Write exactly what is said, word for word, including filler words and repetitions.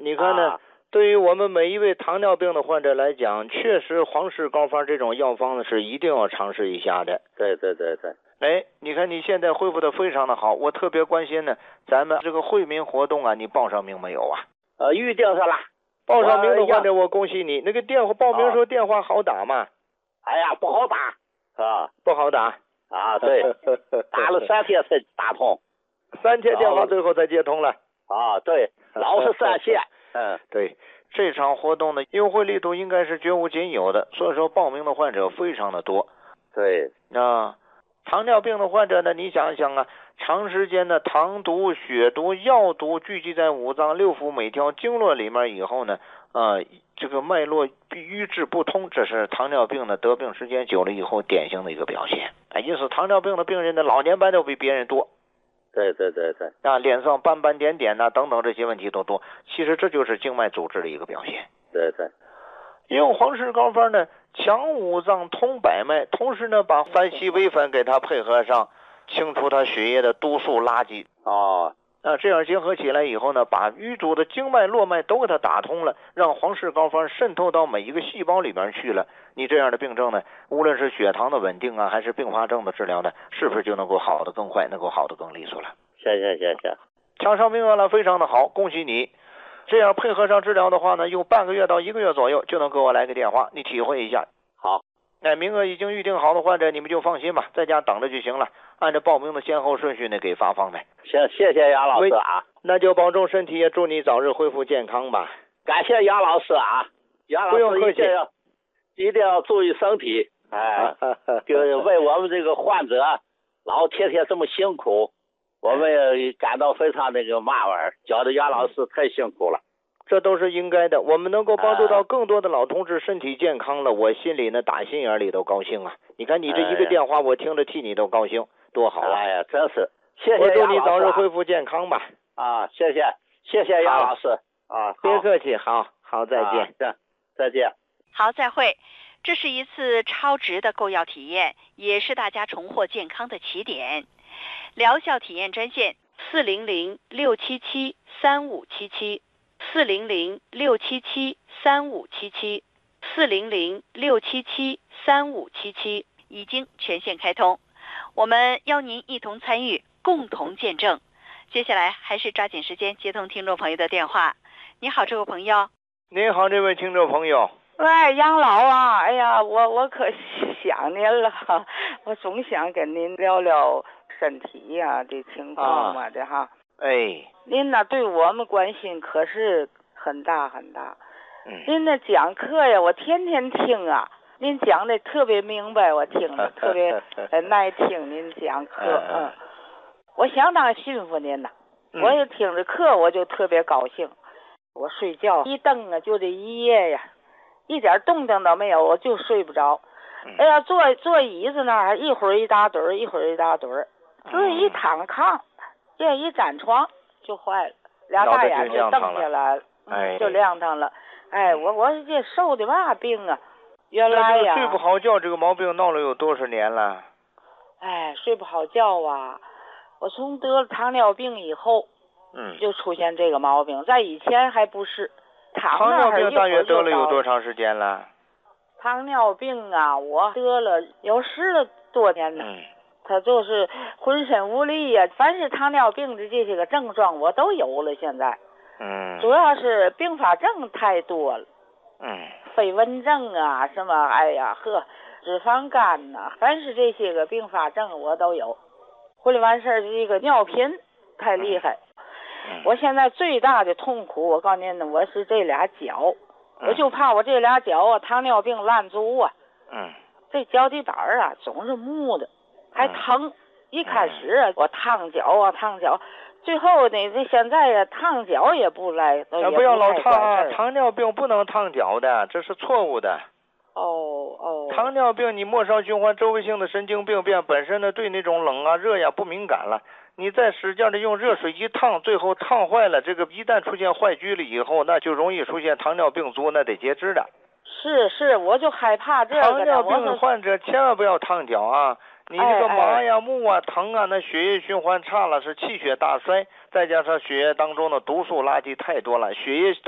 你看呢？ 啊、 对于我们每一位糖尿病的患者来讲，确实黄氏膏方这种药方呢是一定要尝试一下的。 对对对对。 哎，你看你现在恢复的非常的好，我特别关心呢，咱们这个惠民活动啊，你报上名没有啊？ 呃，预定上了。 报上名的患者，我恭喜你。那个电话报名时候电话好打吗？ 哎呀，不好打啊， 不好打啊，对，打了三天才打通， 三天电话最后才接通了。 啊，对，老是占线。嗯， 对，这场活动的优惠力度应该是绝无仅有的，所以说报名的患者非常的多。 对啊，糖尿病的患者呢，你想一想啊，长时间的糖毒、血毒、药毒聚集在五脏六腑每条经络里面以后呢，啊，这个脉络瘀滞不通，这是糖尿病的得病时间久了以后典型的一个表现。啊，因此糖尿病的病人的老年斑都比别人多。 对对对对， 啊，脸上斑斑点点呐、啊，等等这些问题都多。其实这就是静脉阻滞的一个表现。 对对， 用黄氏膏方呢，强五脏通百脉，同时呢把三烯微粉给它配合上，清除它血液的毒素垃圾。 哦， 啊，这样结合起来以后呢，把瘀阻的经脉络脉都给它打通了，让黄氏膏方渗透到每一个细胞里边去了。你这样的病症呢，无论是血糖的稳定啊，还是并发症的治疗呢，是不是就能够好的更快，能够好的更利索了？ 谢谢谢谢， 抢上名额了，非常的好，恭喜你！这样配合上治疗的话呢，用半个月到一个月左右就能给我来个电话，你体会一下。 好， 哎，名额已经预定好的患者，你们就放心吧，在家等着就行了，按照报名的先后顺序呢给发放呗。 行，谢谢杨老师啊， 那就保重身体，也祝你早日恢复健康吧。 感谢杨老师啊，杨老师一定要一定要注意身体，哎，就是为我们这个患者老天天这么辛苦，我们也感到非常那个纳闷，觉得杨老师太辛苦了。 这都是应该的，我们能够帮助到更多的老同志身体健康了，我心里呢打心眼里都高兴啊！你看你这一个电话，我听着替你都高兴，多好啊！ 哎呀，真是，谢谢我祝你杨老师啊早日恢复健康吧！ 啊，谢谢，谢谢杨老师啊， 别客气，好好再见， 再再见， 好，再会。这是一次超值的购药体验，也是大家重获健康的起点。疗效体验专线四零零六七七三五七七。四零零六七七三五七七，四零零六七七三五七七已经全线开通，我们邀您一同参与，共同见证。接下来还是抓紧时间接通听众朋友的电话。你好，这位朋友。 您好，这位听众朋友。 喂，杨老啊，哎呀，我我可想您了，我总想跟您聊聊身体呀、啊、这情况嘛的哈。 哎， 您呢对我们关心可是很大很大。 嗯， 您那讲课呀，我天天听啊，您讲的特别明白，我听着特别耐听。您讲课，嗯，嗯我相当信服您呐。 嗯、 我也听着课，我就特别高兴。我睡觉一瞪啊，就这一夜呀，一点动静都没有，我就睡不着。 嗯、 哎呀，坐坐椅子那儿，一会儿一大堆儿，一会儿一大堆儿，这一躺炕。这一沾床就坏了，俩大眼就瞪下来了， 哎， 就亮堂了。哎，我我这受的嘛病啊？原来呀， 睡不好觉这个毛病闹了有多少年了？ 哎，睡不好觉啊！我从得了糖尿病以后， 嗯， 就出现这个毛病，在以前还不是。 糖尿病大约得了有多长时间了？ 糖尿病啊，我得了有十多年了。 嗯。 他就是浑身无力呀、啊，凡是糖尿病的这些个症状我都有了。现在， 嗯， 主要是并发症太多了， 嗯， 飞蚊症啊，什么，哎呀呵，脂肪肝呐、啊，凡是这些个并发症我都有。后来完事儿，这个尿频太厉害、 嗯， 我现在最大的痛苦，我告诉您呢，我是这俩脚， 嗯、 我就怕我这俩脚啊，糖尿病烂足啊， 嗯， 这脚底板啊总是木的。还疼、嗯，一开始啊，我烫脚啊，烫脚，最后呢，这现在呀、啊，烫脚也不来，也不不要老烫啊！糖尿病不能烫脚的，这是错误的。 哦哦。 糖尿病你末梢循环周围性的神经病变本身呢，对那种冷啊、热呀、啊、不敏感了，你再使劲的用热水一烫，最后烫坏了，这个一旦出现坏疽了以后，那就容易出现糖尿病足，那得截肢的。 是是，我就害怕这个。 糖尿病患者千万不要烫脚啊！你这个麻呀、木啊、疼啊，那血液循环差了，是气血大衰，再加上血液当中的毒素垃圾太多了，血液